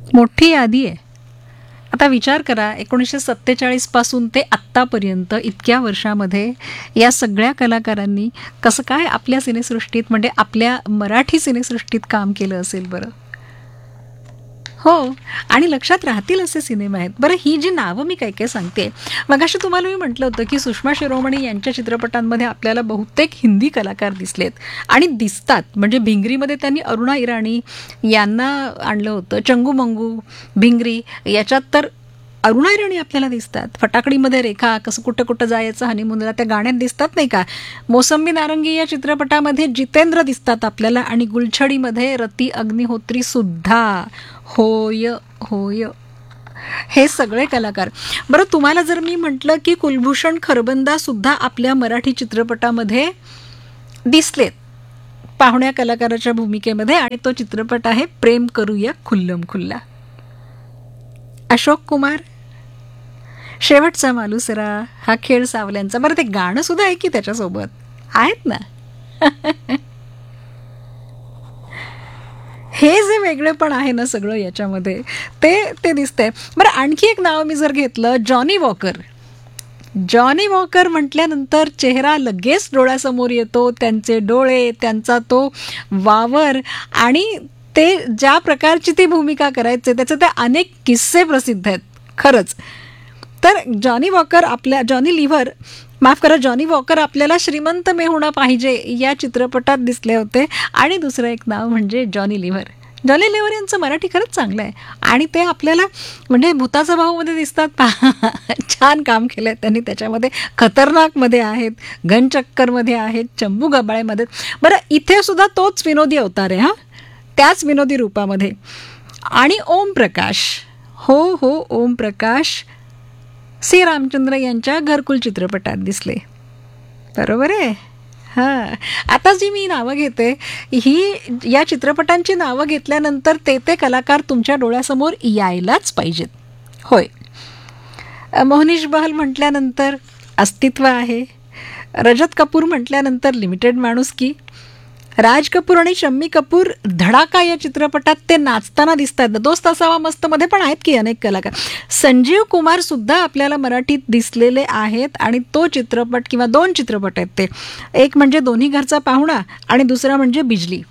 मोठी यादी आहे. आता विचार करा, 1947 पासून ते आत्तापर्यंत इतक्या वर्षामध्ये या सगळ्या कलाकारांनी कसं काय आपल्या सिनेसृष्टीत, म्हणजे आपल्या मराठी सिनेसृष्टीत काम केलं असेल बरं. हो, आणि लक्षात राहतील असे सिनेमे आहेत. बरं, ही जी नावं मी काय काय सांगते, मगाशी तुम्हाला मी म्हटलं होतं की सुषमा शिरोमणी यांच्या चित्रपटांमध्ये आपल्याला बहुतेक हिंदी कलाकार दिसलेत आणि दिसतात. म्हणजे भिंगरीमध्ये त्यांनी अरुणा इराणी यांना आणलं होतं. चंगू मंगू, भिंगरी याच्यात तर अरुणा इराणी आपल्याला दिसतात. फटाकडीमध्ये रेखा, कसं कुठं कुठं जायचं हनीमूनला, त्या गाण्यात दिसतात नाही का. मोसंबी नारंगी या चित्रपटामध्ये जितेंद्र दिसतात आपल्याला, आणि गुलछडीमध्ये रती अग्निहोत्री सुद्धा. होय होय, हे सगळे कलाकार. बरं, तुम्हाला जर मी म्हटलं की कुलभूषण खरबंदा सुद्धा आपल्या मराठी चित्रपटामध्ये दिसलेत पाहुण्या कलाकाराच्या भूमिकेमध्ये, आणि तो चित्रपट आहे प्रेम करूया खुल्लम खुल्ला. अशोक कुमार, शेवटचा मालुसरा, हा खेळ सावल्यांचा. बरं, ते गाणं सुद्धा आहे की त्याच्यासोबत आहेत ना. हे जे वेगळे पण आहे ना सगळं याच्यामध्ये, ते दिसतंय. बरं, आणखी एक नाव मी जर घेतलं, जॉनी वॉकर. जॉनी वॉकर म्हटल्यानंतर चेहरा लगेच डोळ्यासमोर येतो, त्यांचे डोळे, त्यांचा तो वावर, आणि ते ज्या प्रकारची ती भूमिका करायचे त्याचे ते अनेक किस्से प्रसिद्ध आहेत खरंच. तर जॉनी वॉकर आपल्याला श्रीमंत मेहुणा पाहिजे या चित्रपटात दिसले होते. आणि दुसरं एक नाव म्हणजे जॉनी लिव्हर. जॉनी लिव्हर यांचं मराठी खरंच चांगलं आहे, आणि ते आपल्याला म्हणजे भूताचा भाऊमध्ये दिसतात. छान काम केलं आहे त्यांनी त्याच्यामध्ये. खतरनाकमध्ये आहेत, घनचक्करमध्ये आहेत, चंबू गबाळेमध्ये. बरं, इथे सुद्धा तोच विनोदी अवतार आहे, त्याच विनोदी रूपामध्ये. आणि ओमप्रकाश, हो ओमप्रकाश सी रामचंद्र यांच्या घरकुल चित्रपटात दिसले. बरोबर आहे. हां, आता जी मी नावं घेते ही या चित्रपटांची नावं घेतल्यानंतर ते कलाकार तुमच्या डोळ्यासमोर यायलाच पाहिजेत. होय, मोहनीश बहल म्हटल्यानंतर अस्तित्व आहे. रजत कपूर म्हटल्यानंतर लिमिटेड माणुसकी. राज कपूर आणि शम्मी कपूर धडाका या चित्रपटात ते नाचताना दिसतात. दोस्त असावा मस्त मध्ये पण आहेत की अनेक कलाकार. संजीव कुमार सुद्धा आपल्याला मराठीत दिसलेले आहेत, आणि तो चित्रपट किंवा दोन चित्रपट आहेत ते, एक म्हणजे दोन्ही घरचा पाहुणा आणि दुसरा म्हणजे बिजली.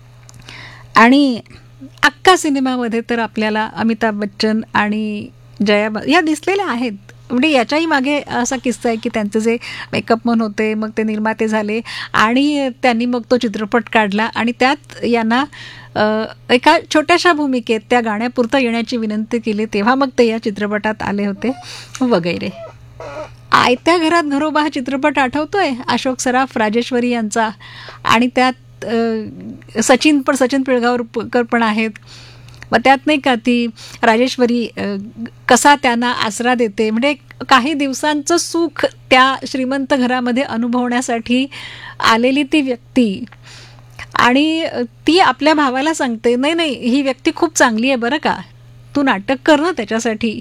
आणि अक्का सिनेमामध्ये तर आपल्याला अमिताभ बच्चन आणि जया या दिसलेल्या आहेत. म्हणजे याच्याही मागे असा किस्सा आहे की त्यांचे जे मेकअपमन होते, मग ते निर्माते झाले आणि त्यांनी मग तो चित्रपट काढला, आणि त्यात यांना एका छोट्याशा भूमिकेत त्या गाण्यापुरतं येण्याची विनंती केली, तेव्हा मग ते या चित्रपटात आले होते वगैरे. आयत्या घरात घरोबा हा चित्रपट आठवतोय, अशोक सराफ, राजेश्वरी यांचा, आणि त्यात सचिन पिळगावकर पण आहेत. मग त्यात नाही का ती राजेश्वरी कसा त्यांना आसरा देते, म्हणजे काही दिवसांचं सुख त्या श्रीमंत घरामध्ये अनुभवण्यासाठी आलेली ती व्यक्ती, आणि ती आपल्या भावाला सांगते, नाही ही व्यक्ती खूप चांगली आहे बरं का, तू नाटक कर ना त्याच्यासाठी.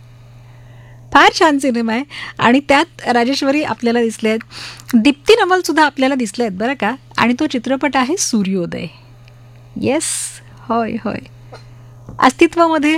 फार छान सिनेमा आहे, आणि त्यात राजेश्वरी आपल्याला दिसले आहेत. दीप्ती नवल सुद्धा आपल्याला दिसले आहेत बरं का, आणि तो चित्रपट आहे सूर्योदय. येस, होय. अस्तित्वामध्ये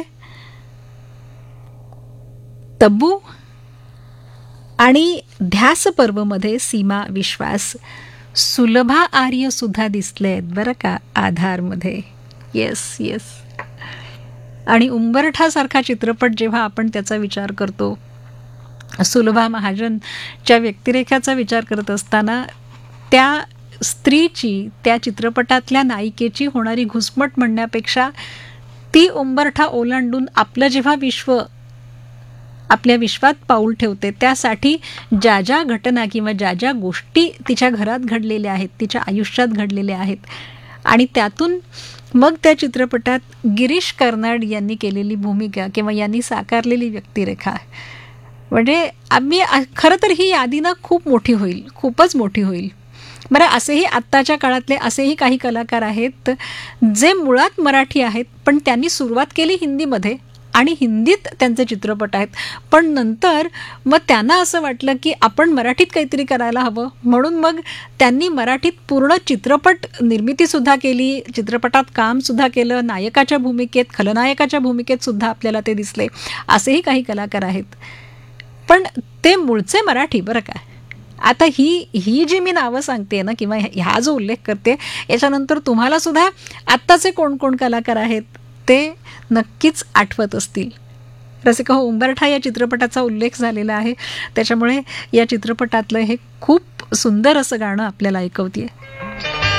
तब्बू, आणि ध्यास पर्वमध्ये सीमा विश्वास. सुलभा आर्य सुद्धा दिसले आहेत बरं का आधारमध्ये. येस. आणि उंबरठासारखा चित्रपट जेव्हा आपण त्याचा विचार करतो, सुलभा महाजनच्या व्यक्तिरेखाचा विचार करत असताना त्या स्त्रीची, त्या चित्रपटातल्या नायिकेची होणारी घुसमट म्हणण्यापेक्षा ती उंबरठा ओलांडून आपलं जेव्हा विश्व आपल्या विश्वात पाऊल ठेवते, त्यासाठी ज्या ज्या घटना किंवा ज्या ज्या गोष्टी तिच्या घरात घडलेल्या आहेत, तिच्या आयुष्यात घडलेल्या आहेत, आणि त्यातून मग त्या चित्रपटात गिरीश कर्नाड यांनी केलेली भूमिका किंवा यांनी साकारलेली व्यक्तिरेखा, म्हणजे आम्ही खरं तर ही यादी ना खूप मोठी होईल, खूपच मोठी होईल. बरं, असेही आत्ताच्या काळातले असेही काही कलाकार आहेत जे मुळात मराठी आहेत, पण त्यांनी सुरुवात केली हिंदीमध्ये आणि हिंदीत त्यांचे चित्रपट आहेत. पण नंतर मग त्यांना असं वाटलं की आपण मराठीत काहीतरी करायला हवं, म्हणून मग त्यांनी मराठीत पूर्ण चित्रपट निर्मितीसुद्धा केली, चित्रपटात कामसुद्धा केलं, नायकाच्या भूमिकेत, खलनायकाच्या भूमिकेत सुद्धा आपल्याला ते दिसले. असेही काही कलाकार आहेत. पण ते मूळचे मराठी बरं का. आता ही जी मी नावं सांगते ना, किंवा ह्या जो उल्लेख करते, याच्यानंतर तुम्हाला सुद्धा आत्ताचे कोण कोण कलाकार आहेत ते नक्कीच आठवत असतील. रसिका हो, उंबरठा या चित्रपटाचा उल्लेख झालेला आहे, त्याच्यामुळे या चित्रपटातलं हे खूप सुंदर असं गाणं आपल्याला ऐकवतेय.